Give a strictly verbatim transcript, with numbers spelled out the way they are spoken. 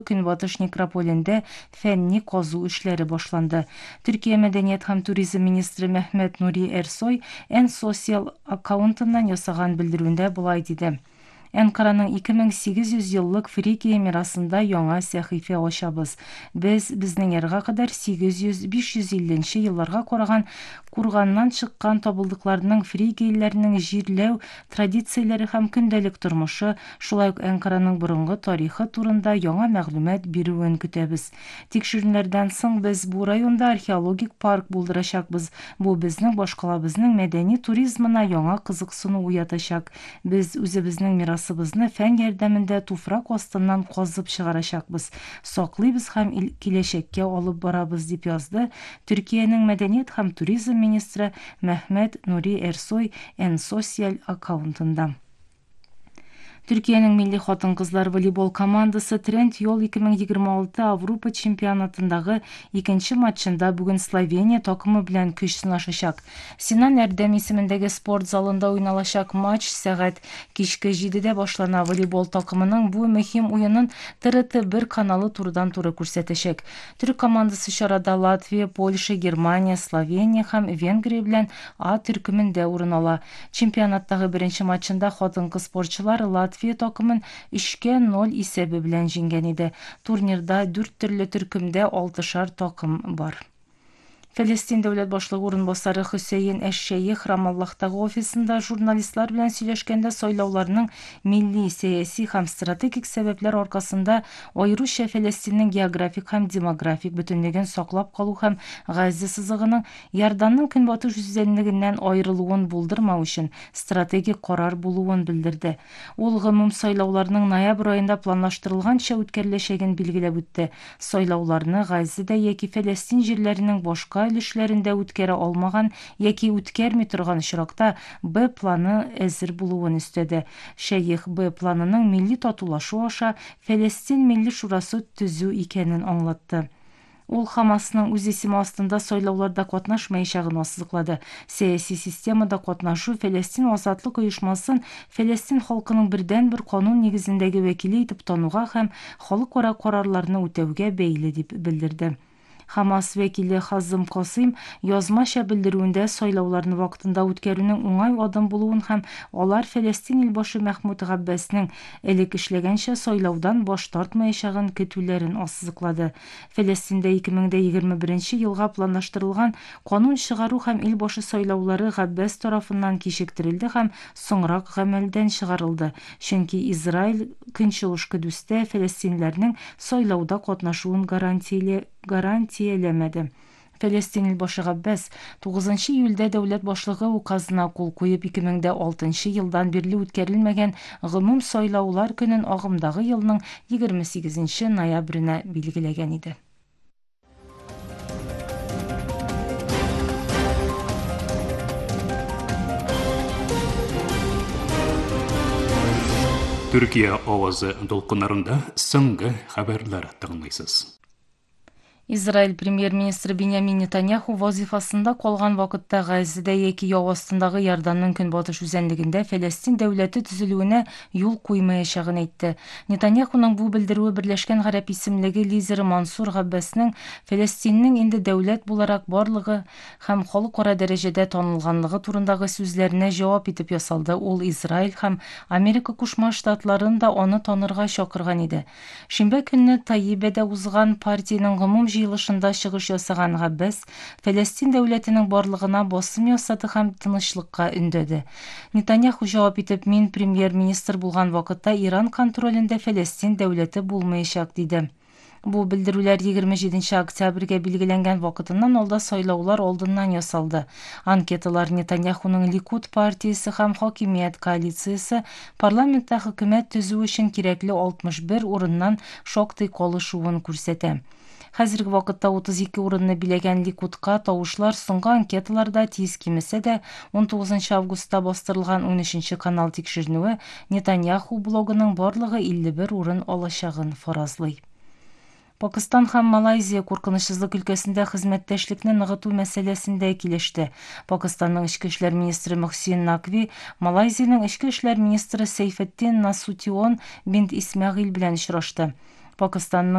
Күнбатыш некрополинде фәнни козу эшләре башланды. Төркия мәдәният һәм туризм министры Мәхмәт Нури Эрсой Н социал аккаунтыннан ясаган белдерүендә булай диде. Әнкараның ике мең сигез йөз еллык Фрикия мирасында яңа сәхифә ачабыз. Без безнең ярга кадәр сигез йөз - биш йөз илленче елларга караган курганнан чыккан табылдыкларның фрикияләрнең җирләү традицияләре һәм көндәлек тормышы, шулай ук Әнкараның борынгы тарихы турында яңа мәгълүмат бирүен көтәбез. Тикшерүләрдән соң без бу районда археологик парк булдырачакбыз. Бу безнең башкалабызның мәдәни туризмына яңа кызыксыну уятачак. Без үзебезнең мирасыбызны фән ярдәмендә туфрак астыннан казып чыгарачакбыз. Саклыйбыз һәм киләчәккә алып барабыз, дип язды Төркиянең мәдәният һәм туризм министры Мәхмәт Нури Эрсой Н социал аккаунтында. Төркиянең милли хатын-кызлар волейбол командасы Тренд Йол ике мең егерме алты Авропа чемпионатындагы икенче матчында бүген Словения такымы белән көч сынашачак. Синан Әрдәм исемендәге спорт залында уйналачак матч сәгать кичке җидедә башлана. Волейбол такымының бу мөһим уенын Т Р Т бер каналы турыдан-туры күрсәтәчәк. Төрек командасы чарада Латвия, Польша, Германия, Словения һәм Венгрия белән А төркемендә урын ала. Чемпионаттагы беренче матчында хатын-кыз спортчылар Латвия такымын өчкә ноль исәбе белән җиңгән иде. Турнирда дүрт төрле төркемдә алтышар такым бар. Фәлестин дәүләт башлыгы урынбасары Хөсәен Әш-Шәйх Рамаллаһтагы офисында журналистлар белән сөйләшкәндә сайлауларның милли, сәяси һәм стратегик сәбәпләр аркасында аеруча Фәлестиннең географик һәм демографик бөтенлеген саклап калу һәм Газа сызыгының Ярданның көнбатыш үзәнлегеннән аерылуын булдырмау өчен стратегик карар булуын белдерде. Ул гомум сайлауларның ноябрь аенда планлаштырылганча үткәреләчәген билгеләп үтте. Сайлауларны Газада яки Фәлестин җирләренең башка өлешләрендә үткәрә алмаган яки үткәрми торган очракта Б планы әзер булуын өстәде. Шәйх Б планының милли татулашу аша Фәлестин милли шурасы төзү икәнен аңлатты. Ул Хамасның үз исеме астында сайлауларда катнашмаячагын ассызыклады. Сәяси системада катнашу Фәлестин азатлык оешмасын Фәлестин халкының бердән-бер канун нигезендәге вәкиле итеп тануга һәм халыкара карарларны үтәүгә бәйле дип белдерде. Хамас вәкиле Хазым Касыйм язмача белдерүендә сайлауларны вакытында үткәрүнең уңай адым булуын һәм алар Фәлестин илбашы Мәхмүд Габбасның элек эшләгәнчә сайлаудан баш тартмаячагын көтүләрен ассызыклады. Фәлестиндә ике мең егерме беренче елга планлаштырылган канун чыгару һәм илбашы сайлаулары Габбас тарафыннан кичектерелде һәм соңрак гамәлдән чыгарылды. Чөнки Израиль көнчыгыш көдүстә фәлестинләрнең сайлауда катнашуын гарантияле гарантияләмәде. Фәлестин илбашы Габбас тугызынчы июльдә дәүләт башлыгы указына кул куеп ике мең алтынчы елдан бирле үткәрелмәгән гомум сайлаулар көнен агымдагы елның егерме сигезенче ноябренә билгеләгән иде. Төркия авазы долкыннарында соңгы хәбәрләр тыңлыйсыз. Израиль премьер-министры Биньямин Нетаньяху вазифасында калган вакытта Газада яки яу астындагы Ярданның көнбатыш үзәнлегендә Фәлестин дәүләте төзелүенә юл куймаячагын әйтте. Нетаньяхуның бу белдерүе Берләшкән Гарәп исемлеге лидеры Мансур Габбасның Фәлестиннең инде дәүләт буларак барлыгы һәм халыкара дәрәҗәдә танылганлыгы турындагы сүзләренә җавап итеп ясалды. Ул Израиль һәм Америка Кушма Штатларын да аны танырга чакырган иде. Шимбә көнне Таибәдә узган партиянең гомум җыелышында чыгыш ясаган Габбас Фәлестин дәүләтенең барлыгына басым ясады һәм тынычлыкка өндәде. Нетаньяху җавап итеп, мин премьер-министр булган вакытта Иран контролендә Фәлестин дәүләте булмаячак диде. Бу белдерүләр егерме җиденче октябрьгә билгеләнгән вакытыннан алда сайлаулар алдыннан ясалды. Анкеталар Нетаньяхуның Ликуд партиясе һәм хакимият коалициясе парламентта хөкүмәт төзү өчен кирәкле алтмыш бер урыннан шактый калышуын күрсәтә. Хәзерге вакытта утыз ике урынны биләгән Ликудка тавышлар соңгы анкеталарда тиз кимесә дә он тугызынчы августта бастырылган унөченче канал тикшеренүе Нетаньяху блогының барлыгы илле бер урын алачагын фаразлый. Пакистан һәм Малайзия куркынычсызлык өлкәсендә хезмәттәшлекне ныгыту мәсьәләсендә килеште. Пакистанның эчке эшләр министры Мөхсин Накви Малайзиянең эчке эшләр министры Сейфетдин Насутион бинт Исмәгыйль белән очрашты. Пакистанның